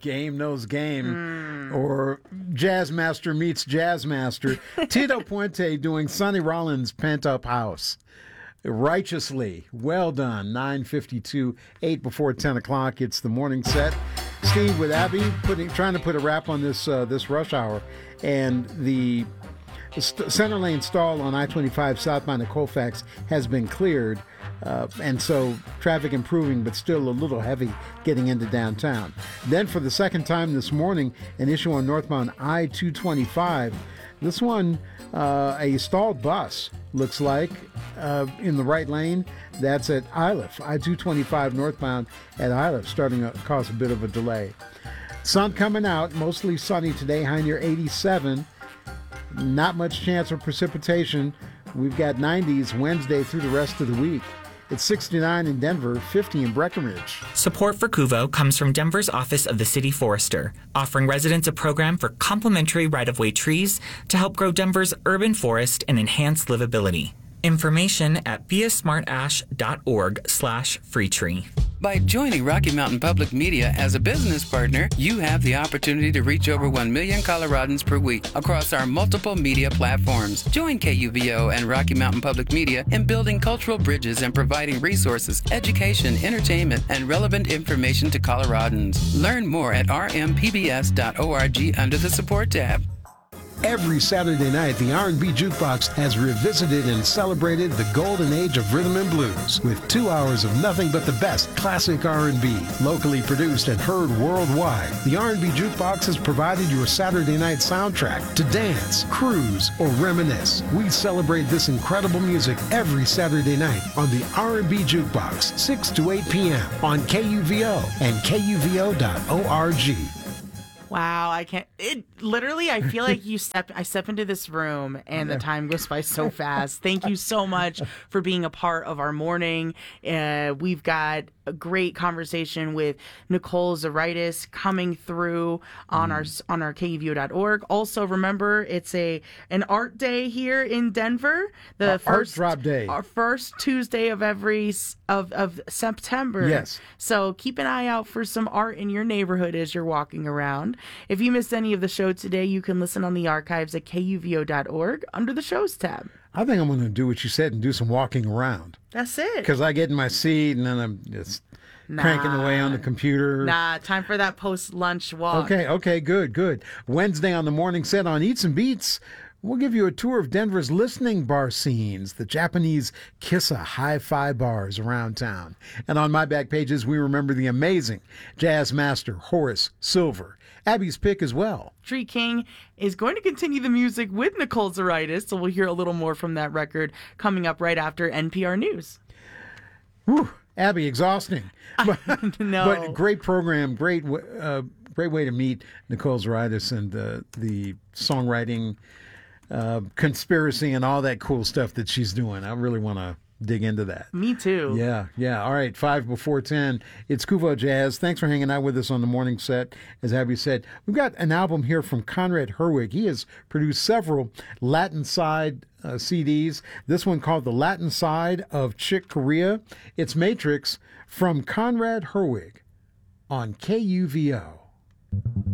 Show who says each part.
Speaker 1: Game knows game. Or Jazz Master meets Jazz Master. Tito Puente doing Sonny Rollins' Pent Up House. Righteously. Well done. 9:52, 8 before 10 o'clock. It's the morning set. Steve with Abby trying to put a wrap on this rush hour. And the center lane stall on I-25 southbound to Colfax has been cleared. And so traffic improving, but still a little heavy getting into downtown. Then for the second time this morning, an issue on northbound I-225. This one, a stalled bus, looks like, in the right lane. That's at Iliff, I-225 northbound at Iliff, starting to cause a bit of a delay. Sun coming out, mostly sunny today, high near 87. Not much chance of precipitation. We've got 90s Wednesday through the rest of the week. It's 69 in Denver, 50 in Breckenridge.
Speaker 2: Support for Kuvo comes from Denver's Office of the City Forester, offering residents a program for complimentary right-of-way trees to help grow Denver's urban forest and enhance livability. Information at beasmartash.org/freetree.
Speaker 3: By joining Rocky Mountain Public Media as a business partner, you have the opportunity to reach over 1 million Coloradans per week across our multiple media platforms. Join KUVO and Rocky Mountain Public Media in building cultural bridges and providing resources, education, entertainment, and relevant information to Coloradans. Learn more at rmpbs.org under the Support tab.
Speaker 4: Every Saturday night, the R&B Jukebox has revisited and celebrated the golden age of rhythm and blues with 2 hours of nothing but the best classic R&B, locally produced and heard worldwide. The R&B Jukebox has provided your Saturday night soundtrack to dance, cruise, or reminisce. We celebrate this incredible music every Saturday night on the R&B Jukebox, 6 to 8 p.m. on KUVO and KUVO.org.
Speaker 5: Wow, I can't. Literally, I feel like I step into this room and the time goes by so fast. Thank you so much for being a part of our morning. We've got a great conversation with Nicole Zaritis coming through on our KUVO.org. Also, remember, it's an art day here in Denver. The
Speaker 1: Art Drop Day.
Speaker 5: Our first Tuesday of every of September.
Speaker 1: Yes.
Speaker 5: So keep an eye out for some art in your neighborhood as you're walking around. If you missed any of the show today, you can listen on the archives at KUVO.org under the shows tab.
Speaker 1: I think I'm going to do what you said and do some walking around.
Speaker 5: That's it.
Speaker 1: Because I get in my seat and then I'm just cranking away on the computer.
Speaker 5: Time for that post-lunch walk.
Speaker 1: Okay, good. Wednesday on the morning set on Eats and Beats, we'll give you a tour of Denver's listening bar scenes, the Japanese Kissa hi-fi bars around town. And on my back pages, we remember the amazing jazz master Horace Silver. Abby's pick as well.
Speaker 5: Tree King is going to continue the music with Nicole Zaritis, so we'll hear a little more from that record coming up right after NPR News.
Speaker 1: Whew, Abby, exhausting.
Speaker 5: No.
Speaker 1: But great program, great way to meet Nicole Zaritis and the songwriting conspiracy and all that cool stuff that she's doing. I really want to dig into that.
Speaker 5: Me too.
Speaker 1: Yeah. All right, 5 before 10. It's Kuvo Jazz. Thanks for hanging out with us on the morning set. As Abby said, we've got an album here from Conrad Herwig. He has produced several Latin side CDs. This one called The Latin Side of Chick Corea. It's Matrix from Conrad Herwig on KUVO.